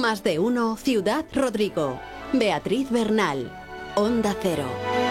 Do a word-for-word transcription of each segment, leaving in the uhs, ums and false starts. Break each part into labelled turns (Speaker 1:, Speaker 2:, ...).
Speaker 1: Más de uno, Ciudad Rodrigo. Beatriz Bernal, Onda Cero.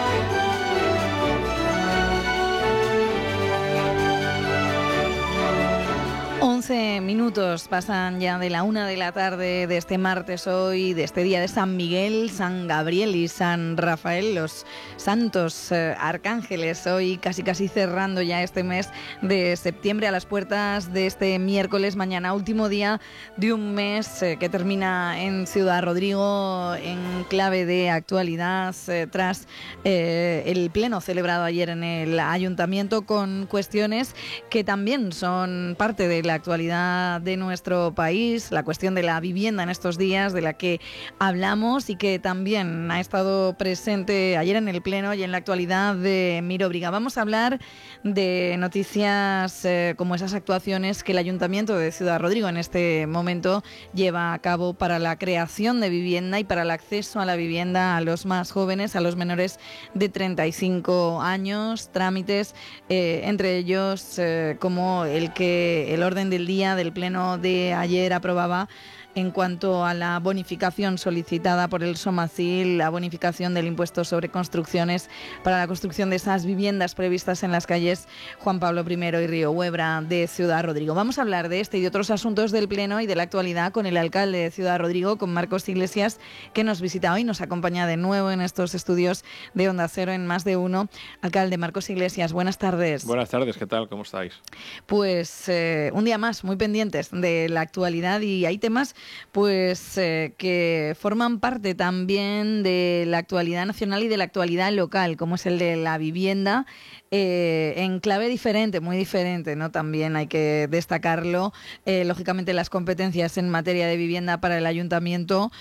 Speaker 2: once minutos pasan ya de la una de la tarde de este martes hoy, de este día de San Miguel, San Gabriel y San Rafael, los santos eh, arcángeles, hoy casi casi cerrando ya este mes de septiembre, a las puertas de este miércoles, mañana último día de un mes eh, que termina en Ciudad Rodrigo en clave de actualidad eh, tras eh, el pleno celebrado ayer en el ayuntamiento, con cuestiones que también son parte de la actualidad de nuestro país, la cuestión de la vivienda en estos días, de la que hablamos y que también ha estado presente ayer en el Pleno y en la actualidad de Miro Briga. Vamos a hablar de noticias eh, como esas actuaciones que el Ayuntamiento de Ciudad Rodrigo en este momento lleva a cabo para la creación de vivienda y para el acceso a la vivienda a los más jóvenes, a los menores de treinta y cinco años, trámites, eh, entre ellos eh, como el que el orden del día del Pleno de ayer aprobaba en cuanto a la bonificación solicitada por el Somacil, la bonificación del impuesto sobre construcciones para la construcción de esas viviendas previstas en las calles Juan Pablo primero y Río Huebra de Ciudad Rodrigo. Vamos a hablar de este y de otros asuntos del Pleno y de la actualidad con el alcalde de Ciudad Rodrigo, con Marcos Iglesias, que nos visita hoy, nos acompaña de nuevo en estos estudios de Onda Cero en Más de Uno. Alcalde Marcos Iglesias, buenas tardes.
Speaker 3: Buenas tardes, ¿qué tal? ¿Cómo estáis?
Speaker 2: Pues eh, un día más, muy pendientes de la actualidad, y hay temas pues eh, que forman parte también de la actualidad nacional y de la actualidad local, como es el de la vivienda, eh, en clave diferente, muy diferente, ¿no? También hay que destacarlo. Eh, lógicamente las competencias en materia de vivienda para el ayuntamiento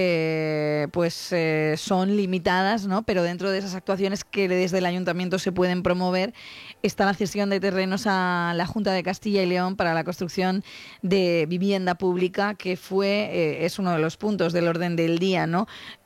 Speaker 2: eh, pues eh, son limitadas, ¿no? Pero dentro de esas actuaciones que desde el ayuntamiento se pueden promover está la cesión de terrenos a la Junta de Castilla y León para la construcción de vivienda pública, que fue eh, es uno de los puntos del orden del día, ¿no?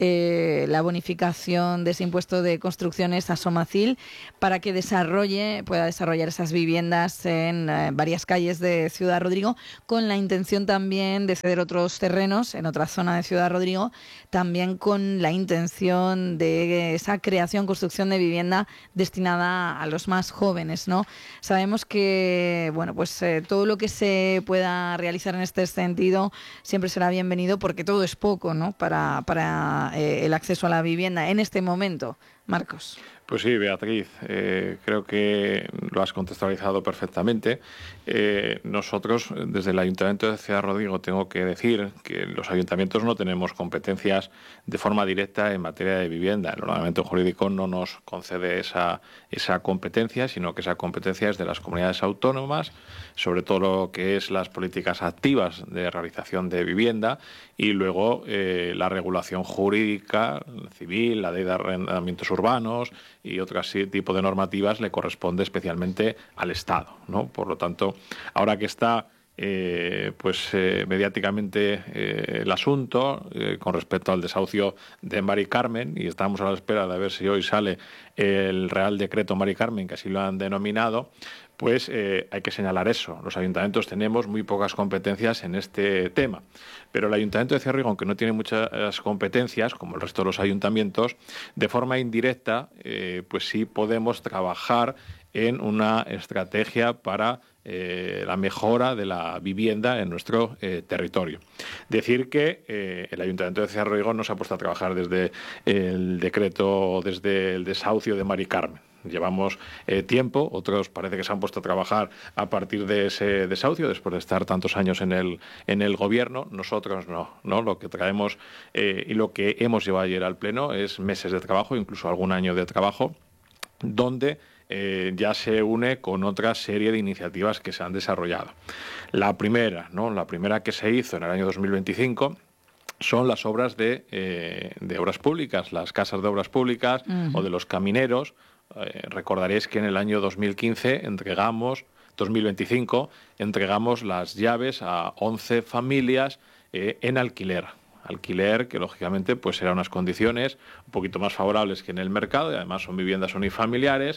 Speaker 2: Eh, la bonificación de ese impuesto de construcciones a Somacil para que desarrolle, pueda desarrollar esas viviendas en eh, varias calles de Ciudad Rodrigo, con la intención también de ceder otros terrenos en otra zona de Ciudad Rodrigo, también con la intención de esa creación, construcción de vivienda destinada a los más jóvenes, ¿no? Sabemos que, bueno, pues eh, todo lo que se pueda realizar en este sentido siempre será bienvenido, porque todo es poco, ¿no? Para, para eh, el acceso a la vivienda en este momento. Marcos.
Speaker 3: Pues sí, Beatriz, eh, creo que lo has contextualizado perfectamente. Eh, nosotros, desde el Ayuntamiento de Ciudad Rodrigo, tengo que decir que los ayuntamientos no tenemos competencias de forma directa en materia de vivienda. El ordenamiento jurídico no nos concede esa, esa competencia, sino que esa competencia es de las comunidades autónomas, sobre todo lo que es las políticas activas de realización de vivienda, y luego eh, la regulación jurídica, civil, la ley de arrendamientos urbanos y otro tipo de normativas le corresponde especialmente al Estado, ¿no? Por lo tanto, ahora que está eh, pues eh, mediáticamente eh, el asunto eh, con respecto al desahucio de Mari Carmen, y estamos a la espera de ver si hoy sale el Real Decreto Mari Carmen, que así lo han denominado, pues eh, hay que señalar eso. Los ayuntamientos tenemos muy pocas competencias en este tema, pero el Ayuntamiento de Ciudad Rodrigo, aunque no tiene muchas competencias, como el resto de los ayuntamientos, de forma indirecta, eh, pues sí podemos trabajar en una estrategia para eh, la mejora de la vivienda en nuestro eh, territorio. Decir que eh, el Ayuntamiento de Ciudad Rodrigo no se ha puesto a trabajar desde el decreto, desde el desahucio de Mari Carmen. Llevamos eh, tiempo, otros parece que se han puesto a trabajar a partir de ese desahucio, después de estar tantos años en el, en el gobierno. Nosotros no, ¿no? Lo que traemos eh, y lo que hemos llevado ayer al Pleno es meses de trabajo, incluso algún año de trabajo, donde eh, ya se une con otra serie de iniciativas que se han desarrollado. La primera, ¿no? La primera que se hizo en el año dos mil veinticinco son las obras de, eh, de obras públicas, las casas de obras públicas uh-huh. o de los camineros. Eh, recordaréis que en el año dos mil quince entregamos, dos mil veinticinco, entregamos las llaves a once familias eh, en alquiler. Alquiler que, lógicamente, pues será unas condiciones un poquito más favorables que en el mercado, y además son viviendas unifamiliares,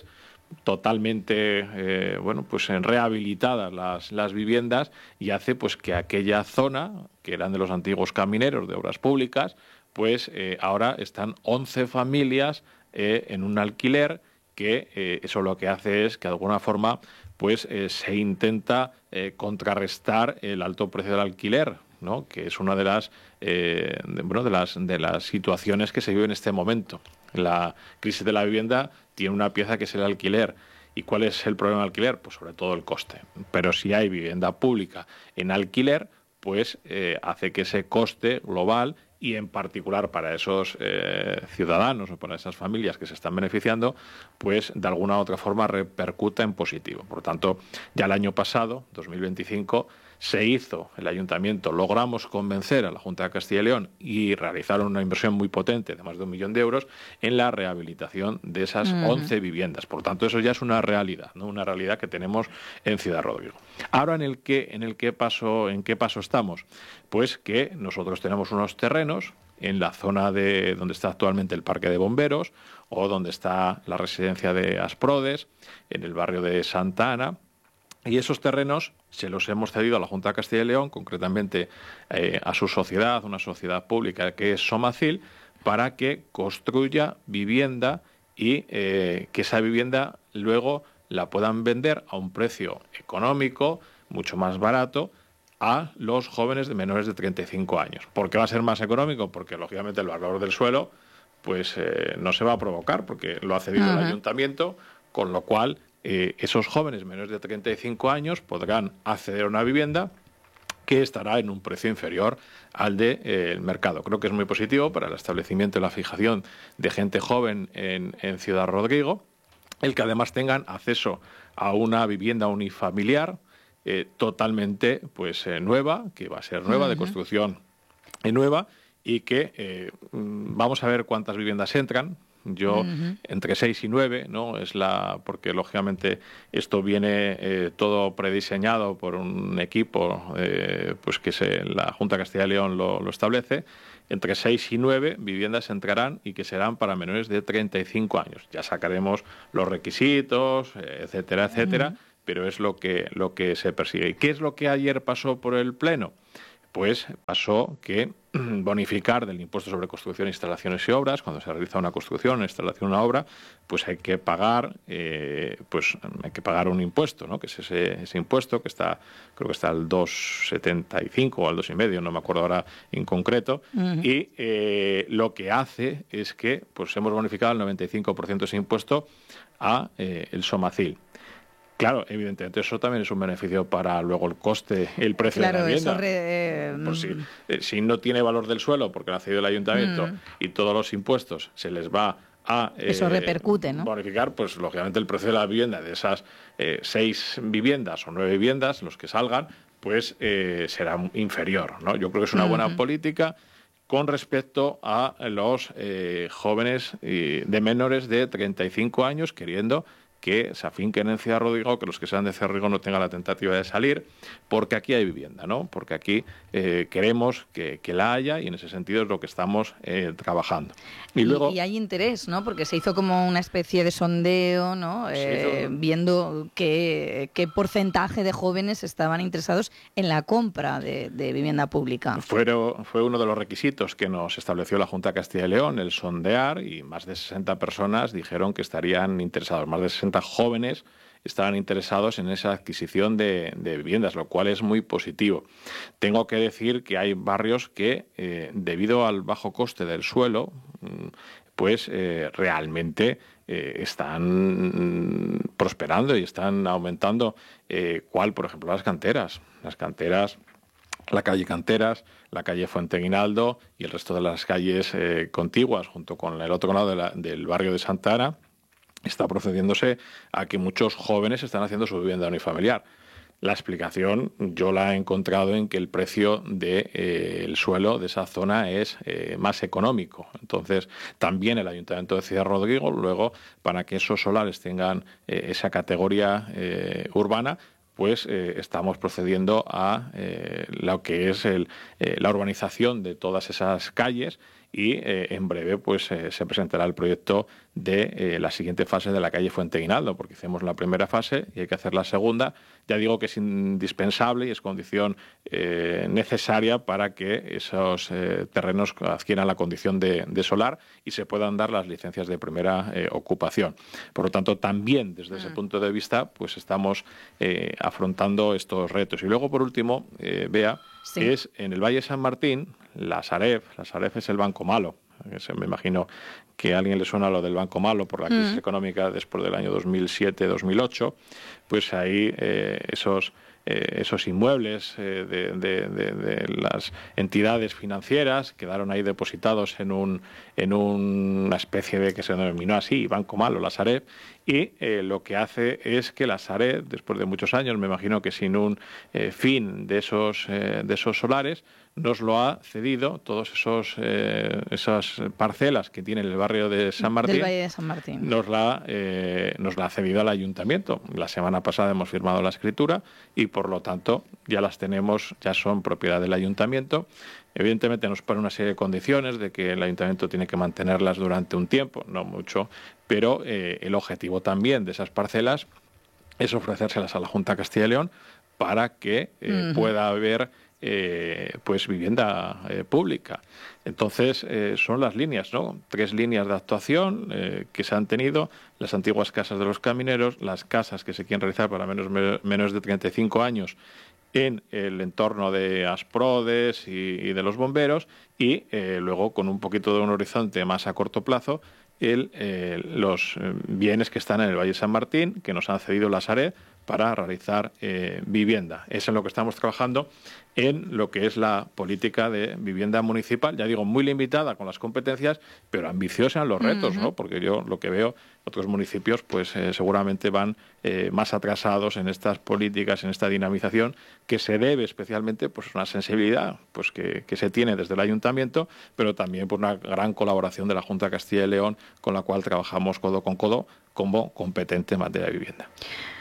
Speaker 3: totalmente eh, bueno, pues rehabilitadas las, las viviendas, y hace pues que aquella zona, que eran de los antiguos camineros de obras públicas, pues eh, ahora están once familias eh, en un alquiler, que eh, eso lo que hace es que de alguna forma pues eh, se intenta eh, contrarrestar el alto precio del alquiler, ¿no? Que es una de las, eh, de, bueno, de las de las situaciones que se vive en este momento. La crisis de la vivienda tiene una pieza que es el alquiler. ¿Y cuál es el problema del alquiler? Pues sobre todo el coste. Pero si hay vivienda pública en alquiler, pues eh, hace que ese coste global, y en particular para esos eh, ciudadanos o para esas familias que se están beneficiando, pues de alguna u otra forma repercuta en positivo. Por lo tanto, ya el año pasado, dos mil veinticinco, se hizo, el ayuntamiento, logramos convencer a la Junta de Castilla y León, y realizaron una inversión muy potente de más de un millón de euros en la rehabilitación de esas uh-huh. once viviendas. Por lo tanto, eso ya es una realidad, ¿no? Una realidad que tenemos en Ciudad Rodrigo. Ahora, ¿en el qué, en el qué paso, en qué paso estamos? Pues que nosotros tenemos unos terrenos en la zona de donde está actualmente el Parque de Bomberos, o donde está la residencia de Asprodes, en el barrio de Santa Ana. Y esos terrenos se los hemos cedido a la Junta de Castilla y León, concretamente eh, a su sociedad, una sociedad pública que es Somacil, para que construya vivienda, y eh, que esa vivienda luego la puedan vender a un precio económico, mucho más barato, a los jóvenes de menores de treinta y cinco años. ¿Por qué va a ser más económico? Porque, lógicamente, el valor del suelo pues eh, no se va a provocar, porque lo ha cedido uh-huh. el ayuntamiento, con lo cual eh, esos jóvenes menores de treinta y cinco años podrán acceder a una vivienda que estará en un precio inferior al del de, eh, mercado. Creo que es muy positivo para el establecimiento y la fijación de gente joven en, en Ciudad Rodrigo, el que además tengan acceso a una vivienda unifamiliar eh, totalmente pues eh, nueva, que va a ser nueva, uh-huh. de construcción eh, nueva, y que eh, vamos a ver cuántas viviendas entran. Yo uh-huh. entre seis y nueve, ¿no? Es la, porque lógicamente esto viene eh, todo prediseñado por un equipo eh, pues que se, la Junta de Castilla y León lo, lo establece. Entre seis y nueve viviendas entrarán, y que serán para menores de treinta y cinco años. Ya sacaremos los requisitos, etcétera, etcétera, uh-huh. pero es lo que, lo que se persigue. ¿Y qué es lo que ayer pasó por el Pleno? Pues pasó que bonificar del impuesto sobre construcción, instalaciones y obras, cuando se realiza una construcción, una instalación, una obra, pues hay que pagar, eh, pues hay que pagar un impuesto, ¿no? Que es ese, ese impuesto que está, creo que está al dos coma setenta y cinco o al dos coma cinco, no me acuerdo ahora en concreto, uh-huh. y eh, lo que hace es que pues hemos bonificado el noventa y cinco por ciento de ese impuesto a eh, el Somacil. Claro, evidentemente eso también es un beneficio para luego el coste, el precio
Speaker 2: claro,
Speaker 3: de la vivienda.
Speaker 2: Eso re...
Speaker 3: Por si, eh, si no tiene valor del suelo porque lo ha cedido el ayuntamiento mm. y todos los impuestos se les va a eh,
Speaker 2: eso repercute, ¿no?
Speaker 3: bonificar, pues lógicamente el precio de la vivienda de esas eh, seis viviendas o nueve viviendas, los que salgan, pues eh, será inferior, ¿no? Yo creo que es una buena mm-hmm. política con respecto a los eh, jóvenes eh, de menores de treinta y cinco años, queriendo que se afinquen en Ciudad Rodrigo, que los que sean de Ciudad Rodrigo no tengan la tentativa de salir, porque aquí hay vivienda, ¿no? Porque aquí eh, queremos que, que la haya, y en ese sentido es lo que estamos eh, trabajando.
Speaker 2: Y,
Speaker 3: y luego
Speaker 2: y hay interés, ¿no? Porque se hizo como una especie de sondeo, ¿no? Eh, hizo... Viendo qué, qué porcentaje de jóvenes estaban interesados en la compra de, de vivienda pública.
Speaker 3: Fueron, fue uno de los requisitos que nos estableció la Junta de Castilla y León, el sondear, y más de sesenta personas dijeron que estarían interesados, más de sesenta jóvenes estaban interesados en esa adquisición de, de viviendas, lo cual es muy positivo. Tengo que decir que hay barrios que, eh, debido al bajo coste del suelo, pues eh, realmente eh, están prosperando y están aumentando. Eh, ¿Cuál? Por ejemplo, las canteras. Las canteras, la calle Canteras, la calle Fuente Guinaldo y el resto de las calles eh, contiguas, junto con el otro lado de la, del barrio de Santa Ana, está procediéndose a que muchos jóvenes están haciendo su vivienda unifamiliar. La explicación yo la he encontrado en que el precio del de, eh, suelo de esa zona es eh, más económico. Entonces, también el Ayuntamiento de Ciudad Rodrigo, luego, para que esos solares tengan eh, esa categoría eh, urbana, pues eh, estamos procediendo a eh, lo que es el, eh, la urbanización de todas esas calles, y eh, en breve pues eh, se presentará el proyecto de eh, la siguiente fase de la calle Fuente Guinaldo, porque hicimos la primera fase y hay que hacer la segunda. Ya digo que es indispensable y es condición eh, necesaria para que esos eh, terrenos adquieran la condición de, de solar y se puedan dar las licencias de primera eh, ocupación. Por lo tanto, también desde ese punto de vista, pues estamos eh, afrontando estos retos. Y luego, por último, eh, Bea, sí. es en el Valle de San Martín, la Sareb. La Sareb es el banco malo. Me imagino que a alguien le suena lo del banco malo por la crisis mm. económica después del año dos mil siete dos mil ocho, pues ahí eh, esos eh, esos inmuebles eh, de, de, de, de las entidades financieras quedaron ahí depositados en un en un, una especie de que se denominó así, banco malo, la Sareb, y eh, lo que hace es que la Sareb, después de muchos años, me imagino que sin un eh, fin de esos eh, de esos solares, nos lo ha cedido, todos esos eh, esas parcelas que tiene el barrio de San Martín,
Speaker 2: del Valle de San Martín.
Speaker 3: Nos la, eh, nos la ha cedido al ayuntamiento. La semana pasada hemos firmado la escritura y por lo tanto ya las tenemos, ya son propiedad del ayuntamiento. Evidentemente nos pone una serie de condiciones de que el ayuntamiento tiene que mantenerlas durante un tiempo, no mucho, pero eh, el objetivo también de esas parcelas es ofrecérselas a la Junta de Castilla y León para que eh, uh-huh. pueda haber Eh, pues vivienda eh, pública. Entonces eh, son las líneas, ¿no? Tres líneas de actuación eh, que se han tenido: las antiguas casas de los camineros, las casas que se quieren realizar para menos, menos de treinta y cinco años en el entorno de Asprodes y, y de los bomberos, y eh, luego con un poquito de un horizonte más a corto plazo el, eh, los bienes que están en el Valle de San Martín, que nos han cedido la Sareb para realizar eh, vivienda. Es en lo que estamos trabajando en lo que es la política de vivienda municipal, ya digo, muy limitada con las competencias, pero ambiciosa en los retos, uh-huh. ¿no? Porque yo lo que veo, otros municipios pues eh, seguramente van eh, más atrasados en estas políticas, en esta dinamización, que se debe especialmente pues a una sensibilidad pues que, que se tiene desde el ayuntamiento, pero también por una gran colaboración de la Junta de Castilla y León, con la cual trabajamos codo con codo como competente en materia de vivienda.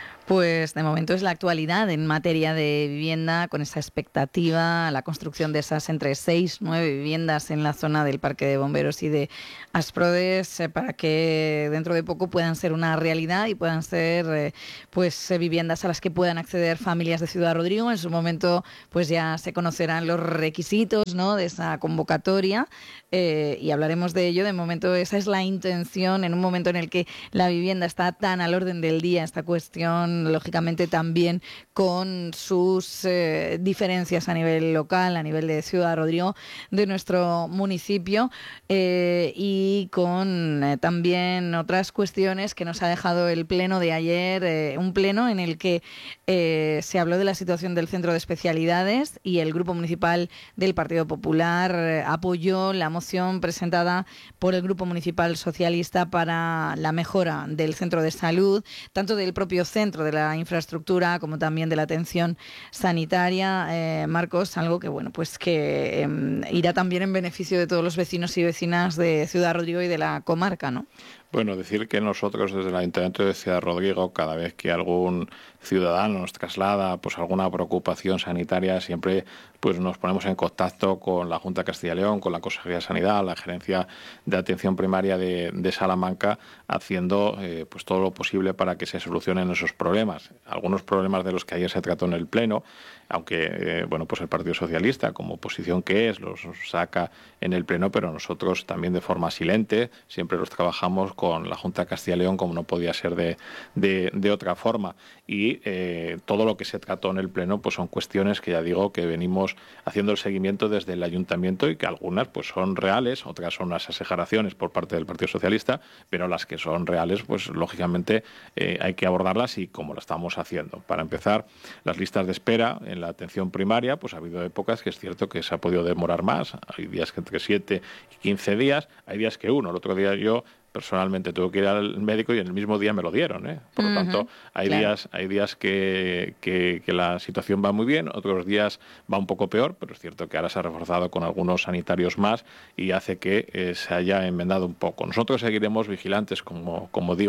Speaker 2: Pues de momento es la actualidad en materia de vivienda, con esa expectativa, la construcción de esas entre seis, nueve viviendas en la zona del Parque de Bomberos y de Asprodes, eh, para que dentro de poco puedan ser una realidad y puedan ser eh, pues eh, viviendas a las que puedan acceder familias de Ciudad Rodrigo. En su momento pues ya se conocerán los requisitos, ¿no?, de esa convocatoria eh, y hablaremos de ello. De momento esa es la intención, en un momento en el que la vivienda está tan al orden del día, esta cuestión lógicamente también con sus eh, diferencias a nivel local, a nivel de Ciudad Rodrigo, de nuestro municipio, eh, y con eh, también otras cuestiones que nos ha dejado el pleno de ayer, eh, un pleno en el que eh, se habló de la situación del centro de especialidades y el Grupo Municipal del Partido Popular eh, apoyó la moción presentada por el Grupo Municipal Socialista para la mejora del centro de salud, tanto del propio centro de la infraestructura como también de la atención sanitaria. eh, Marcos, algo que bueno pues que eh, irá también en beneficio de todos los vecinos y vecinas de Ciudad Rodrigo y de la comarca, ¿no?
Speaker 3: Bueno, decir que nosotros desde el Ayuntamiento de Ciudad Rodrigo, cada vez que algún ciudadano nos traslada pues alguna preocupación sanitaria, siempre pues nos ponemos en contacto con la Junta de Castilla y León, con la Consejería de Sanidad, la Gerencia de Atención Primaria de, de Salamanca, haciendo eh, pues todo lo posible para que se solucionen esos problemas. Algunos problemas de los que ayer se trató en el Pleno, aunque eh, bueno pues el Partido Socialista, como oposición que es, los saca en el Pleno, pero nosotros también de forma silente siempre los trabajamos con la Junta de Castilla y León, como no podía ser de, de, de otra forma. Y eh, todo lo que se trató en el Pleno pues son cuestiones que ya digo que venimos haciendo el seguimiento desde el Ayuntamiento y que algunas pues son reales, otras son unas exageraciones por parte del Partido Socialista, pero las que son reales pues lógicamente eh, hay que abordarlas y como lo estamos haciendo. Para empezar, las listas de espera en la atención primaria, pues ha habido épocas que es cierto que se ha podido demorar más, hay días que entre siete y quince días, hay días que uno. El otro día yo personalmente tuve que ir al médico y en el mismo día me lo dieron, ¿eh? Por lo uh-huh, tanto, hay claro. días hay días que, que, que la situación va muy bien, otros días va un poco peor, pero es cierto que ahora se ha reforzado con algunos sanitarios más y hace que eh, se haya enmendado un poco. Nosotros seguiremos vigilantes, como, como digo,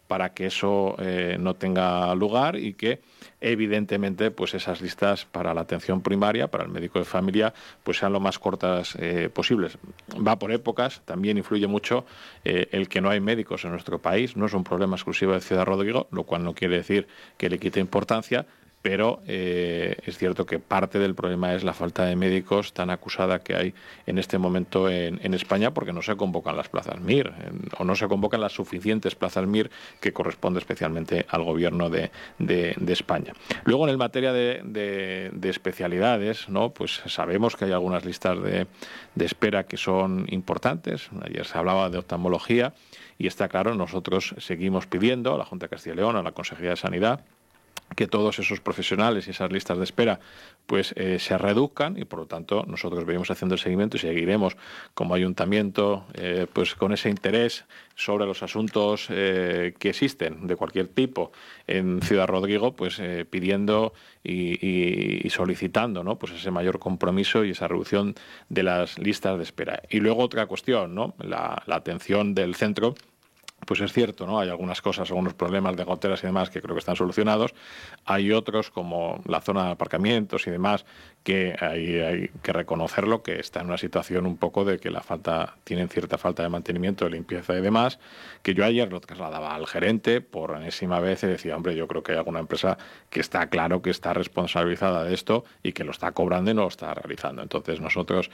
Speaker 3: para que eso eh, no tenga lugar y que evidentemente pues esas listas para la atención primaria, para el médico de familia, pues sean lo más cortas eh, posibles. Va por épocas, también influye mucho eh, el que no hay médicos en nuestro país, no es un problema exclusivo de Ciudad Rodrigo, lo cual no quiere decir que le quite importancia, pero eh, es cierto que parte del problema es la falta de médicos tan acusada que hay en este momento en, en España, porque no se convocan las plazas M I R en, o no se convocan las suficientes plazas M I R que corresponde especialmente al gobierno de, de, de España. Luego, en el materia de, de, de especialidades, ¿no? Pues sabemos que hay algunas listas de, de espera que son importantes. Ayer se hablaba de oftalmología y está claro, nosotros seguimos pidiendo a la Junta de Castilla y León, a la Consejería de Sanidad, que todos esos profesionales y esas listas de espera pues eh, se reduzcan y por lo tanto nosotros venimos haciendo el seguimiento y seguiremos como ayuntamiento eh, pues con ese interés sobre los asuntos eh, que existen de cualquier tipo en Ciudad Rodrigo, pues eh, pidiendo y, y, y solicitando, ¿no? Pues ese mayor compromiso y esa reducción de las listas de espera. Y luego otra cuestión, ¿no? La, la atención del centro. Pues es cierto, ¿no? Hay algunas cosas, algunos problemas de goteras y demás que creo que están solucionados. Hay otros, como la zona de aparcamientos y demás, que hay, hay que reconocerlo, que está en una situación un poco de que la falta, tienen cierta falta de mantenimiento, de limpieza y demás, que yo ayer lo trasladaba al gerente por enésima vez y decía, hombre, yo creo que hay alguna empresa que está claro que está responsabilizada de esto y que lo está cobrando y no lo está realizando. Entonces nosotros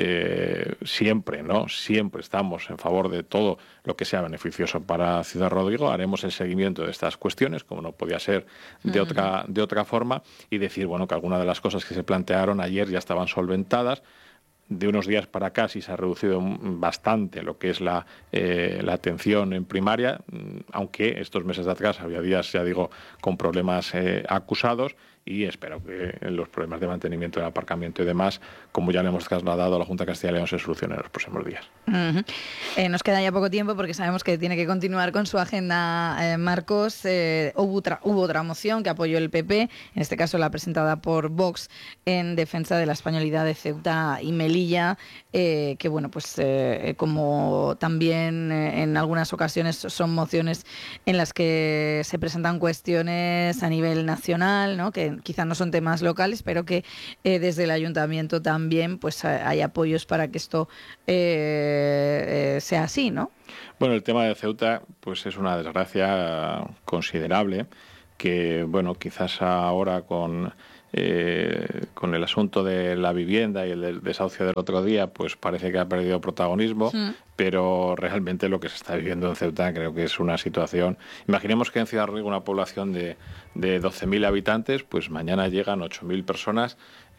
Speaker 3: eh, siempre, ¿no? Siempre estamos en favor de todo lo que sea beneficioso para Ciudad Rodrigo, haremos el seguimiento de estas cuestiones, como no podía ser de, uh-huh. otra, de otra forma, y decir, bueno, que algunas de las cosas que se plantearon ayer ya estaban solventadas. De unos días para acá sí se ha reducido bastante lo que es la, eh, la atención en primaria, aunque estos meses de atrás había días, ya digo, con problemas eh, acusados, y espero que los problemas de mantenimiento del aparcamiento y demás, como ya le hemos trasladado a la Junta de Castilla y León, se solucionen en los próximos días.
Speaker 2: Uh-huh. Eh, nos queda ya poco tiempo porque sabemos que tiene que continuar con su agenda eh, Marcos. Eh, hubo, otra, hubo otra moción que apoyó el P P, en este caso la presentada por Vox, en defensa de la españolidad de Ceuta y Melilla, eh, que bueno, pues eh, como también eh, en algunas ocasiones son mociones en las que se presentan cuestiones a nivel nacional, ¿no? Que quizás no son temas locales, pero que eh, desde el ayuntamiento también pues hay apoyos para que esto eh, eh, sea así, ¿no?
Speaker 3: Bueno, el tema de Ceuta pues es una desgracia considerable que, bueno, quizás ahora con eh, con el asunto de la vivienda y el desahucio del otro día, pues parece que ha perdido protagonismo, sí. Pero realmente lo que se está viviendo en Ceuta creo que es una situación. Imaginemos que en Ciudad Rodrigo una población de, de doce mil habitantes, pues mañana llegan ocho mil personas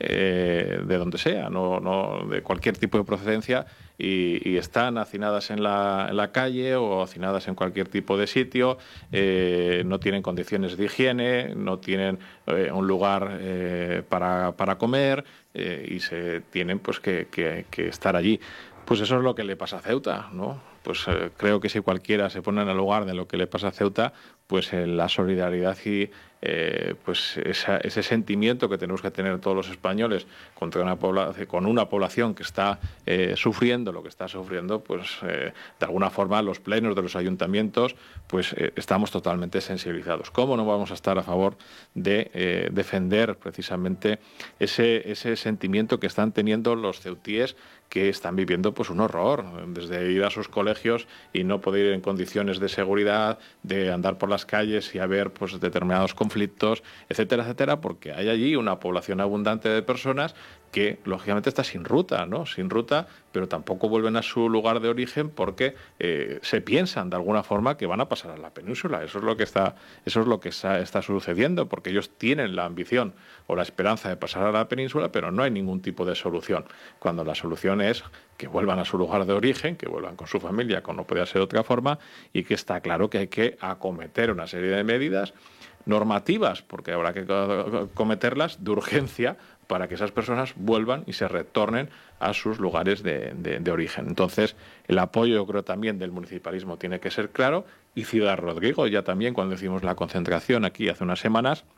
Speaker 3: eh, de donde sea, no, no de cualquier tipo de procedencia, y, y están hacinadas en la, en la calle o hacinadas en cualquier tipo de sitio, eh, no tienen condiciones de higiene, no tienen eh, un lugar eh, para, para comer eh, y se tienen pues que, que, que estar allí. Pues eso es lo que le pasa a Ceuta, ¿no? Pues eh, creo que si cualquiera se pone en el lugar de lo que le pasa a Ceuta, pues eh, la solidaridad y eh, pues esa, ese sentimiento que tenemos que tener todos los españoles contra una población, con una población que está eh, sufriendo lo que está sufriendo, pues eh, de alguna forma los plenos de los ayuntamientos pues eh, estamos totalmente sensibilizados. ¿Cómo no vamos a estar a favor de eh, defender precisamente ese, ese sentimiento que están teniendo los ceutíes, que están viviendo pues un horror, desde ir a sus colegios y no poder ir en condiciones de seguridad, de andar por las calles y haber pues determinados conflictos, etcétera, etcétera, porque hay allí una población abundante de personas que lógicamente está sin ruta, ¿no? Sin ruta, pero tampoco vuelven a su lugar de origen porque eh, se piensan de alguna forma que van a pasar a la península. Eso es lo que está, eso es lo que está, está sucediendo, porque ellos tienen la ambición o la esperanza de pasar a la península, pero no hay ningún tipo de solución. Cuando la solución es que vuelvan a su lugar de origen, que vuelvan con su familia, como no podía ser de otra forma, y que está claro que hay que acometer una serie de medidas normativas, porque habrá que cometerlas de urgencia para que esas personas vuelvan y se retornen a sus lugares de, de, de origen. Entonces, el apoyo, yo creo, también del municipalismo tiene que ser claro, y Ciudad Rodrigo, ya también cuando hicimos la concentración aquí hace unas semanas,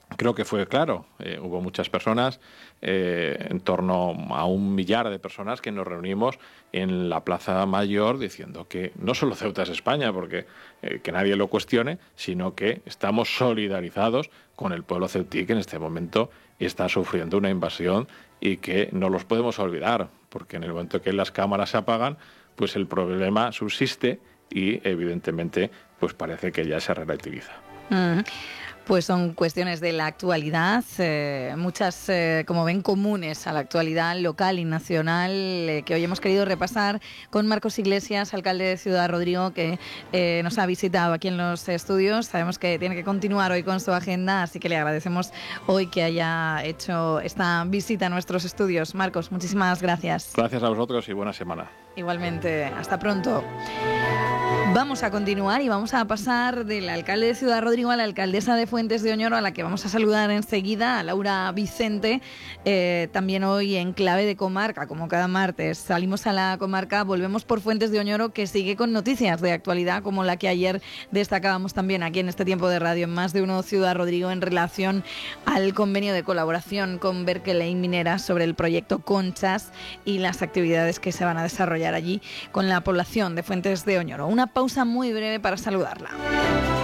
Speaker 3: creo que fue claro. Eh, hubo muchas personas, eh, en torno a un millar de personas, que nos reunimos en la Plaza Mayor diciendo que no solo Ceuta es España, porque eh, que nadie lo cuestione, sino que estamos solidarizados con el pueblo ceutí, que en este momento está sufriendo una invasión y que no los podemos olvidar, porque en el momento que las cámaras se apagan, pues el problema subsiste y evidentemente pues parece que ya se relativiza.
Speaker 2: Mm. Pues son cuestiones de la actualidad, eh, muchas, eh, como ven, comunes a la actualidad local y nacional, eh, que hoy hemos querido repasar con Marcos Iglesias, alcalde de Ciudad Rodrigo, que eh, nos ha visitado aquí en los estudios. Sabemos que tiene que continuar hoy con su agenda, así que le agradecemos hoy que haya hecho esta visita a nuestros estudios. Marcos, muchísimas gracias.
Speaker 3: Gracias a vosotros y buena semana.
Speaker 2: Igualmente, hasta pronto. Vamos a continuar y vamos a pasar del alcalde de Ciudad Rodrigo a la alcaldesa de Fuentes de Oñoro, a la que vamos a saludar enseguida, a Laura Vicente, eh, también hoy en clave de comarca, como cada martes. Salimos a la comarca, volvemos por Fuentes de Oñoro, que sigue con noticias de actualidad, como la que ayer destacábamos también aquí en este tiempo de radio en Más de Uno Ciudad Rodrigo, en relación al convenio de colaboración con Berkeley Minera sobre el proyecto Conchas y las actividades que se van a desarrollar allí con la población de Fuentes de Oñoro. Una pausa muy breve para saludarla.